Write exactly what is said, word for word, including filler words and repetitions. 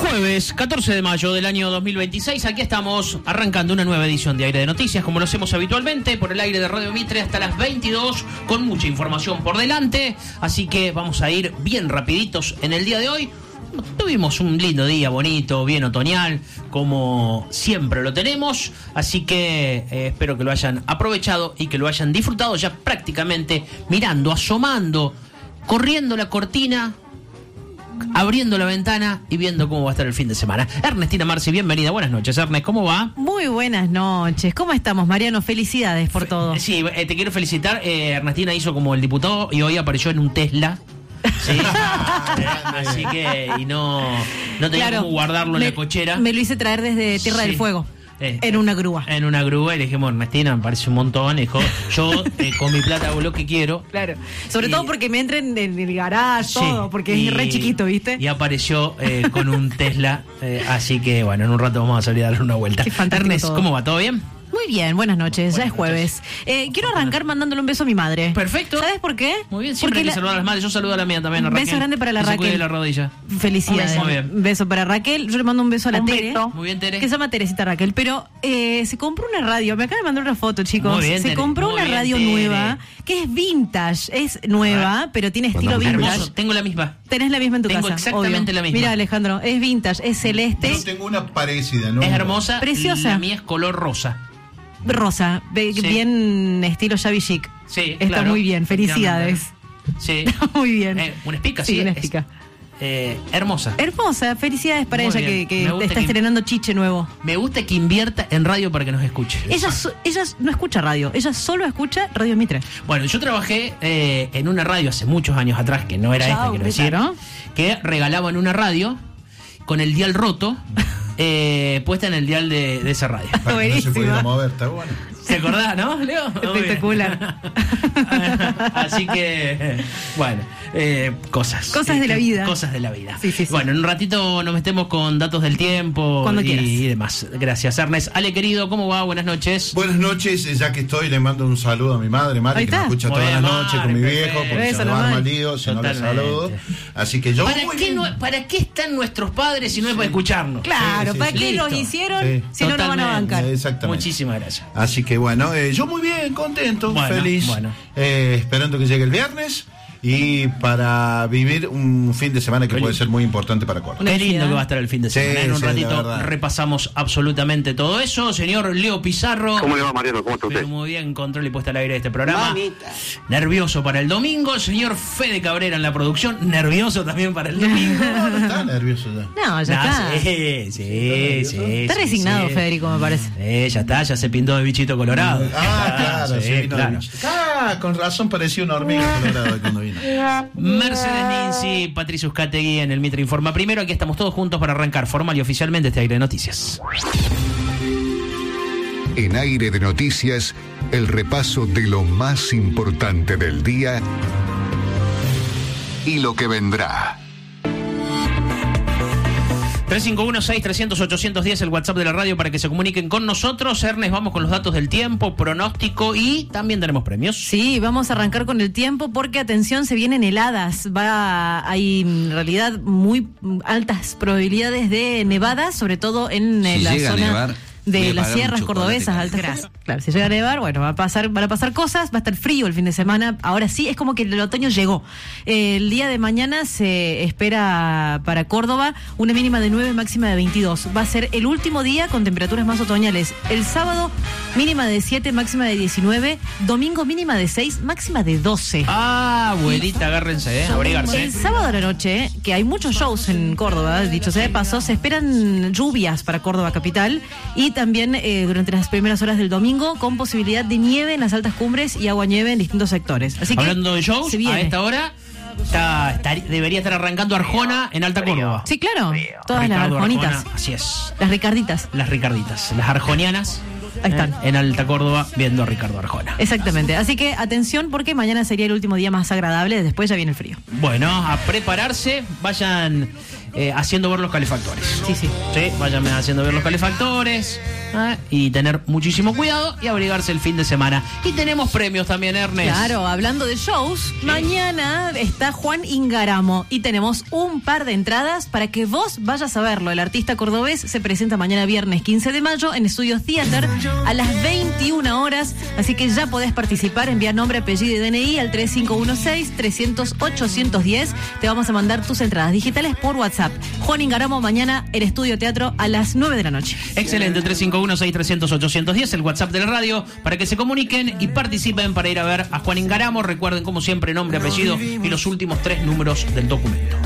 Jueves catorce de mayo del año dos mil veintiséis, aquí estamos arrancando una nueva edición de Aire de Noticias, como lo hacemos habitualmente, por el aire de Radio Mitre hasta las veintidós, con mucha información por delante, así que vamos a ir bien rapiditos en el día de hoy. Tuvimos un lindo día, bonito, bien otoñal, como siempre lo tenemos, así que eh, espero que lo hayan aprovechado y que lo hayan disfrutado ya prácticamente mirando, asomando, corriendo la cortina, abriendo la ventana y viendo cómo va a estar el fin de semana. Ernestina Marci, bienvenida, buenas noches. Ernest, ¿cómo va? Muy buenas noches, ¿cómo estamos, Mariano? Felicidades por Fe- todo. Sí, eh, te quiero felicitar, eh, Ernestina hizo como el diputado y hoy apareció en un Tesla. Sí. Eh, así que, y no, no tenía Claro, cómo guardarlo en me, la cochera. Me lo hice traer desde Tierra Sí. del Fuego. Eh, En una grúa. En una grúa y le dijimos, Ernestina, me parece un montón. Y dijo, yo eh, con mi plata hago lo que quiero. Claro. Sobre Y- todo porque me entren en el garage, Sí, todo, porque y- es re chiquito, ¿viste? Y apareció eh, con un Tesla. eh, así que, bueno, en un rato vamos a salir a darle una vuelta. Qué fantástico Ernest, todo. ¿cómo va? ¿Todo bien? Muy bien, buenas noches, ya Buenas es jueves. Eh, quiero arrancar mandándole un beso a mi madre. Perfecto. ¿Sabes por qué? Muy bien, siempre Porque hay que la- saludar a las madres. Yo saludo a la mía también, a Un beso Raquel. grande para la Que se Raquel. cuide la rodilla. Felicidades. Un beso. Muy bien. Un beso para Raquel. Yo le mando un beso a la Un Tere. beso. Muy bien, Tere. Que se llama Teresita Raquel. Pero eh, se compró una radio. Me acaba de mandar una foto, chicos. Muy bien, se Tere. compró Muy una bien, radio Tere. nueva que es vintage. Es nueva, pero tiene estilo vintage. Hermoso, tengo la misma. Tenés la misma en tu Tengo casa. exactamente obvio. la misma. Mira, Alejandro, es vintage, es celeste, Yo tengo una parecida, ¿no? Es hermosa. Preciosa. La mía es color rosa. rosa, be- Sí. bien estilo shabby chic. Sí, Está claro. muy bien, felicidades. Sí. Muy bien. Eh, una espica, Sí, sí. una es, espica. eh, hermosa. Hermosa, felicidades para Muy ella bien. que, Me que gusta está que- estrenando chiche nuevo. Me gusta que invierta en radio para que nos escuche. Ella, so- ella no escucha radio, ella solo escucha Radio Mitre. Bueno, yo trabajé eh, en una radio hace muchos años atrás, que no era esta, Chau, quiero decir, claro. que regalaban una radio con el dial roto, eh, puesta en el dial de, de esa radio. Para que no se Buenísima. pudiera mover, está bueno. ¿Te acordás, no, Leo? Espectacular. Así que, bueno, eh, cosas. Cosas de la vida. Cosas de la vida. Sí, sí, sí. Bueno, en un ratito nos metemos con datos del tiempo Cuando y, quieras. y demás. Gracias, Ernest. Ale, querido, ¿cómo va? Buenas noches. Buenas noches, eh, ya que estoy, le mando un saludo a mi madre, Ahí Mari, que me está. escucha Muy toda la bien, noche Mari, con mi perfecto. viejo, porque Beso se a la lo arma Mari. lío si no le Totalmente. saludo. Así que yo. ¿Para muy qué, bien. no- ¿Para qué están nuestros padres si no es para escucharnos? Claro, Sí, sí, ¿para sí. qué Listo. los hicieron Sí. si no nos van a Totalmente. bancar? Exactamente. Muchísimas gracias. Así que bueno, eh, yo muy bien, contento, Bueno, feliz, bueno. eh, esperando que llegue el viernes y para vivir un fin de semana que Qué puede lindo. ser muy importante para Córdoba. Una Qué lindo ansiedad. que va a estar el fin de Sí, semana. En un sí, la ratito verdad. repasamos absolutamente todo eso. Señor Leo Pizarro. ¿Cómo le va, Mariano? ¿Cómo está usted? Pero muy bien, control y puesta al aire de este programa. Nervioso para el domingo. Señor Fede Cabrera en la producción. Nervioso también para el domingo. No, no está nervioso ya. No, ya Nah, está. Sí, sí, sí. Está sí, resignado, sí. Federico, me parece. Eh, ya está, ya se pintó de bichito colorado. Ah, claro, sí, vino de claro. bicho. Ah, con razón parecía una hormiga colorada cuando vino. Mercedes Ninzi, Patricio Uzcategui en el Mitre Informa Primero. Aquí estamos todos juntos para arrancar formal y oficialmente este aire de noticias. En Aire de Noticias, el repaso de lo más importante del día y lo que vendrá. tres cinco uno, seis tres cero cero, ocho uno cero, el WhatsApp de la radio para que se comuniquen con nosotros. Ernest, vamos con los datos del tiempo, pronóstico y también tenemos premios. Sí, vamos a arrancar con el tiempo porque, atención, se vienen heladas. Va, hay en realidad muy altas probabilidades de nevadas, sobre todo en eh, Si la llega a zona nevar, voy de a las pagar un sierras chocolate cordobesas, altas caliente. gracias. Claro, si llega a nevar, bueno, va a pasar, van a pasar cosas, va a estar frío el fin de semana. Ahora sí, es como que el otoño llegó. Eh, el día de mañana se espera para Córdoba una mínima de nueve, máxima de veintidós. Va a ser el último día con temperaturas más otoñales. El sábado, mínima de siete, máxima de diecinueve. Domingo, mínima de seis, máxima de doce. Ah, abuelita, agárrense, eh, abrigarse. El sábado a la noche, que hay muchos shows en Córdoba, dicho sea de paso, se esperan lluvias para Córdoba capital y también eh, durante las primeras horas del domingo con posibilidad de nieve en las altas cumbres y agua-nieve en distintos sectores. Así que, Hablando de shows, se viene. a esta hora está, está- debería estar arrancando Arjona en Alta Córdoba. Sí, claro, todas las Ricardo arjonitas, Arjona, así es. las ricarditas. Las Ricarditas, las arjonianas. Ahí están. eh, en Alta Córdoba viendo a Ricardo Arjona. Exactamente, así que atención porque mañana sería el último día más agradable, después ya viene el frío. Bueno, a prepararse, vayan eh, haciendo ver los calefactores. Sí, sí. Sí, váyanme haciendo ver los calefactores ¿eh? y tener muchísimo cuidado y abrigarse el fin de semana. Y tenemos premios también, Ernest. Claro, hablando de shows, sí. Mañana está Juan Ingaramo y tenemos un par de entradas para que vos vayas a verlo. El artista cordobés se presenta mañana viernes quince de mayo en Estudio Theater a las veintiuna horas, así que ya podés participar, enviar nombre, apellido y D N I al tres cinco uno seis, trescientos, ochocientos diez. Te vamos a mandar tus entradas digitales por WhatsApp. Juan Ingaramo mañana en Estudio Teatro a las nueve de la noche. Excelente, tres cinco uno seis, trescientos, ochocientos diez, el WhatsApp de la radio, para que se comuniquen y participen para ir a ver a Juan Ingaramo. Recuerden, como siempre, nombre, apellido y los últimos tres números del documento.